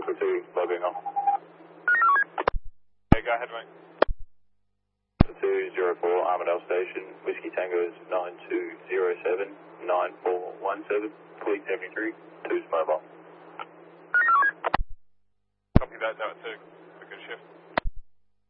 Local 2, logging on. Yeah, go ahead, mate. 204 Armadale Station, Whiskey Tango is 9207 9417, Fleet 73.